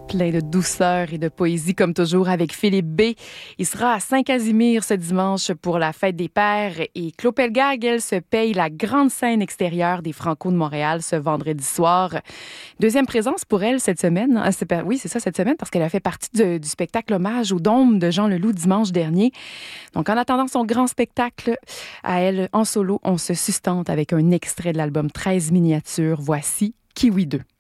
plein de douceur et de poésie comme toujours avec Philippe B. Il sera à Saint-Casimir ce dimanche pour la fête des pères et Claude Pelgag, elle, se paye la grande scène extérieure des Franco de Montréal ce vendredi soir. Deuxième présence pour elle cette semaine. Oui, c'est ça, cette semaine, parce qu'elle a fait partie du spectacle Hommage au Dôme de Jean Leloup dimanche dernier. Donc, en attendant son grand spectacle, à elle, en solo, on se sustente avec un extrait de l'album 13 miniatures. Voici Kiwi 2.